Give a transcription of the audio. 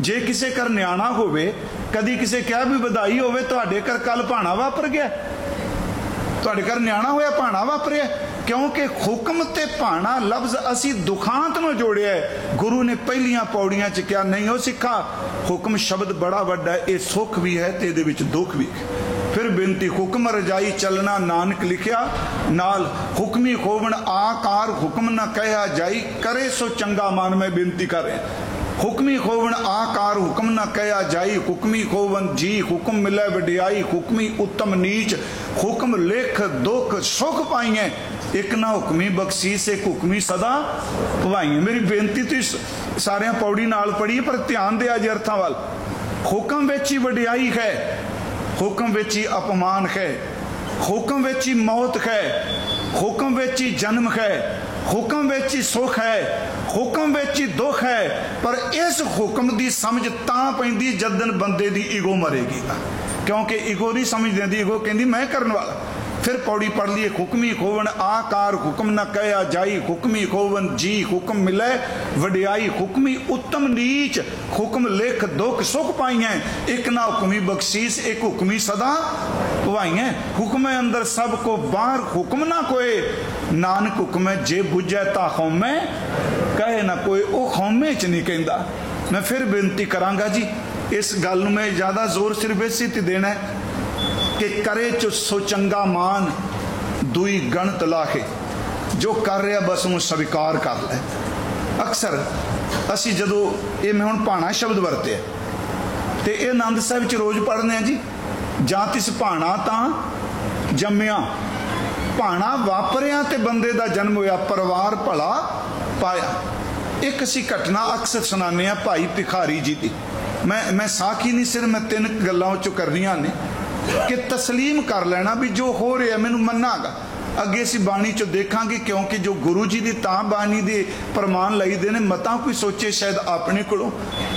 जे किसी घर न्याणा होवे, कदी किसी कहा भी बधाई होवे, तुहाडे घर कल भाणा वापर गया, तुहाडे घर न्याणा होया भाणा वापरिया, क्योंकि हुक्म ते भाणा लफ्ज असी दुखांत में जोड़िया है। गुरु ने पहलियां पौड़ियां च क्या नहीं हो सिखा, हुक्म शब्द बड़ा वड्डा है, ये सुख भी है ते इहदे विच दुख भी है। फिर बेनती हुक्म रजाई चलना नानक लिखिया, नाल हुक्मी खोवण आकार हुक्म न कहा जाई, करे सो चंगा मान। मैं बेनती कर रहा, हुक्मी खोवण आकार हुक्म न कहा जाई, हुक्मी खोवन जी हुक्म मिले वडियाई, हुक्मी उत्तम नीच हुक्म लेख दुख सुख पाइए, एक ना हुक्मी बख्शीस एक हुक्मी सदा भवाइए। मेरी बेनती तो सारे पौड़ी नाल पढ़ी, पर ध्यान दे आज अर्थां वाल। हुक्म विच ही वडियाई है, हुक्म विच ही अपमान है, हुक्म विच ही मौत है, हुक्म विच ही जन्म है, हुक्म विच ही सुख है, हुक्म विच ही दुख है। पर इस हुक्म की समझ तां पैंदी जदन बंदे दी ईगो मरेगी, क्योंकि ईगो नहीं समझ देंदी, ईगो कहती मैं करने वाला। फिर पौड़ी पढ़ लिए, हुक्मी खोवन आकार हुक्म न कहा जाई, हुक्मी खोवन जी हुक्म मिले वडियाई, हुक्मी उत्तम नीच हुक्म लेख दुख सुख पाइए, एक ना हुक्मी बख्शीस एक हुक्मी सदा भवाइए। हुक्म अंदर सब को बाहर हुक्म ना कोई, नानक हुक्म जे बुझे ता खौमे कहे ना कोई, वो खौमे च नहीं कहता। मैं फिर बेनती करांगा जी, इस गल में ज़्यादा जोर सिर्फ इस ते देना है कि करे चो सो चंगा मान, दुई गणत लाहे, जो कर रहा बस उन्हें स्वीकार कर ले। अक्सर असी जदों ये मैं हुण भाणा शब्द वरते तो ये आनंद साहिब च रोज़ पढ़ने जी, जां तिस भाणा तां जम्मिया, भाणा वापरिया ते बंदे दा जन्म होया, परिवार भला पाया। एक असी घटना अक्सर सुनाने आ भाई भिखारी जी की, मैं साखी नहीं सिर्फ मैं 3 गल्लां चों करनियां ने कि तस्लीम कर लेना भी जो हो रहा मैनू मन्नागा। अगे असी बाणी चो देखांगे, क्योंकि जो गुरु जी की तां बाणी दे प्रमाण लईदे ने, मतां कोई सोचे शायद अपने कोलों